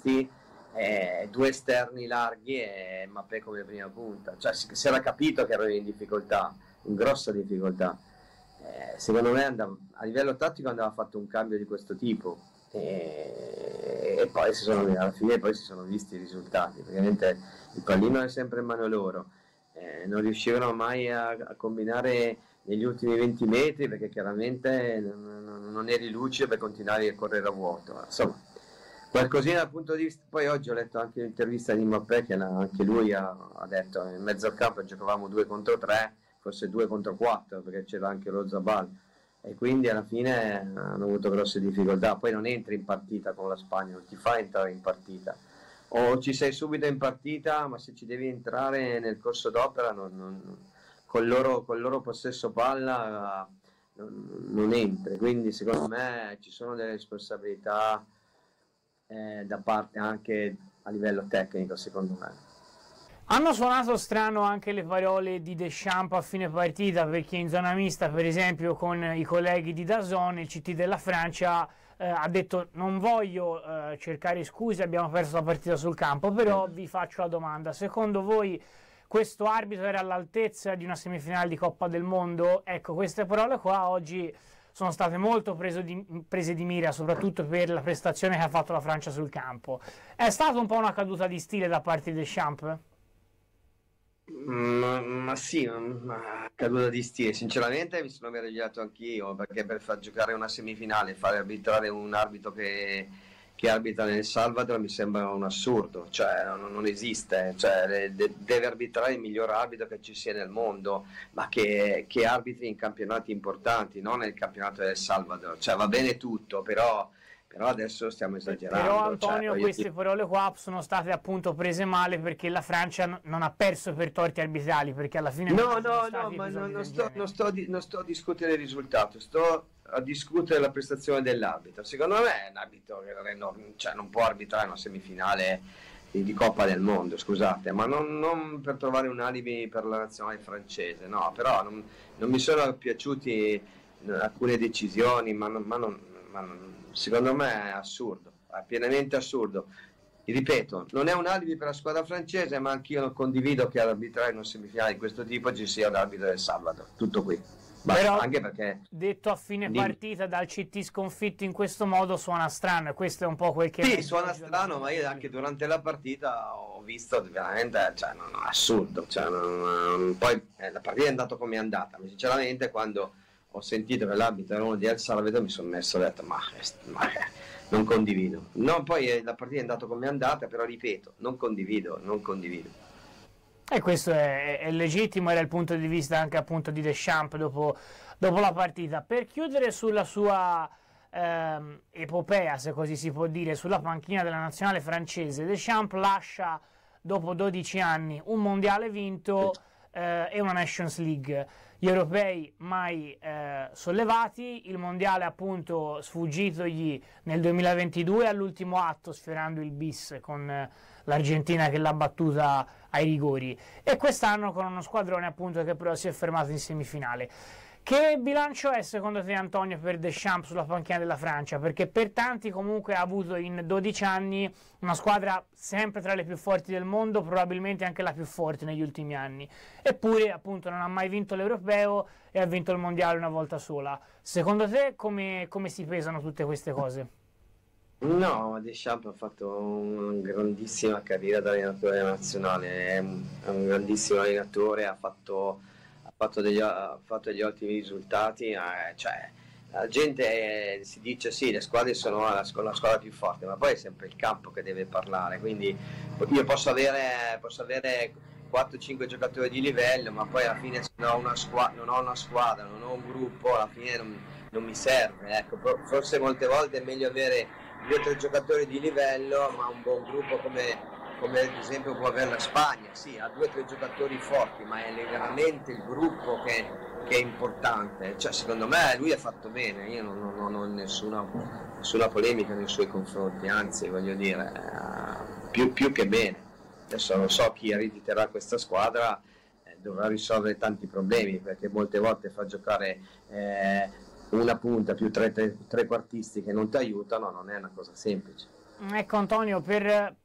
alti, 2 esterni larghi e Mbappé come prima punta. Cioè si era capito che erano in difficoltà, in grossa difficoltà. Secondo me a livello tattico andava fatto un cambio di questo tipo, e poi alla fine poi si sono visti i risultati. Praticamente il pallino è sempre in mano loro, non riuscivano mai a combinare negli ultimi 20 metri, perché chiaramente non eri lucido per continuare a correre a vuoto. Insomma, qualcosina dal punto di vista. Poi oggi ho letto anche l'intervista di Mbappé, che anche lui ha detto in mezzo al campo giocavamo 2 contro 3, forse 2 contro 4, perché c'era anche lo Zabal, e quindi alla fine hanno avuto grosse difficoltà. Poi non entri in partita con la Spagna, non ti fa entrare in partita, o ci sei subito in partita, ma se ci devi entrare nel corso d'opera col loro possesso palla non entri. Quindi secondo me ci sono delle responsabilità da parte anche a livello tecnico, secondo me. Hanno suonato strano anche le parole di Deschamps a fine partita, perché in zona mista, per esempio, con i colleghi di DAZN, il CT della Francia ha detto: non voglio cercare scuse, abbiamo perso la partita sul campo, però vi faccio la domanda: secondo voi questo arbitro era all'altezza di una semifinale di Coppa del Mondo? Ecco, queste parole qua oggi sono state molto prese di mira, soprattutto per la prestazione che ha fatto la Francia sul campo. È stata un po' una caduta di stile da parte di Deschamps? Ma sì, caduta di stile. Sinceramente mi sono meravigliato anch'io, perché per far giocare una semifinale, fare arbitrare un arbitro che arbitra nel Salvador mi sembra un assurdo. Cioè non esiste. Cioè, deve arbitrare il miglior arbitro che ci sia nel mondo, ma che arbitri in campionati importanti, non nel campionato del Salvador. Cioè, va bene tutto, però adesso stiamo esagerando. Però Antonio, queste parole qua sono state appunto prese male, perché la Francia non ha perso per torti arbitrali, perché alla fine ma non sto a discutere il risultato, sto a discutere la prestazione dell'arbitro. Secondo me è un arbitro che non può arbitrare una semifinale di Coppa del Mondo, scusate, ma non per trovare un alibi per la nazionale francese, no. Però non mi sono piaciuti alcune decisioni, secondo me è assurdo, è pienamente assurdo. Ripeto, non è un alibi per la squadra francese, ma anch'io non condivido che ad arbitrare in una semifinale di questo tipo ci sia un arbitro del Salvador. Tutto qui. Però, anche perché detto a fine partita dal CT sconfitto in questo modo suona strano, e questo è un po' quel che... Sì, suona strano, ma io anche durante la partita ho visto veramente, assurdo. Poi la partita è andata come è andata, ma sinceramente quando ho sentito che l'arbitro era uno di El Salvador mi sono messo e ho detto ma non condivido. No, poi la partita è andata come è andata, però ripeto, non condivido. E questo è legittimo, era il punto di vista anche appunto di Deschamps dopo la partita. Per chiudere sulla sua epopea, se così si può dire, sulla panchina della nazionale francese, Deschamps lascia dopo 12 anni un mondiale vinto e una Nations League. Gli europei mai sollevati, il mondiale appunto sfuggitogli nel 2022 all'ultimo atto, sfiorando il bis con l'Argentina che l'ha battuta ai rigori, e quest'anno con uno squadrone appunto che però si è fermato in semifinale. Che bilancio è secondo te, Antonio, per Deschamps sulla panchina della Francia? Perché per tanti comunque ha avuto in 12 anni una squadra sempre tra le più forti del mondo, probabilmente anche la più forte negli ultimi anni, eppure appunto non ha mai vinto l'Europeo e ha vinto il Mondiale una volta sola. Secondo te come si pesano tutte queste cose? No, Deschamps ha fatto una grandissima carriera da allenatore nazionale, è un grandissimo allenatore, ha fatto degli ottimi risultati. Cioè, la gente si dice sì, le squadre sono la squadra più forte, ma poi è sempre il campo che deve parlare. Quindi io posso avere 4-5 giocatori di livello, ma poi alla fine se non ho una squadra, non ho un gruppo, alla fine non mi serve. Ecco, forse molte volte è meglio avere 2-3 giocatori di livello, ma un buon gruppo come ad esempio può avere la Spagna. Sì, ha 2-3 giocatori forti, ma è veramente il gruppo che è importante. Cioè, secondo me lui ha fatto bene, io non ho nessuna polemica nei suoi confronti, anzi voglio dire, più che bene. Adesso non so chi erediterà questa squadra, dovrà risolvere tanti problemi, perché molte volte fa giocare una punta più tre quartisti che non ti aiutano, non è una cosa semplice. Ecco Antonio, per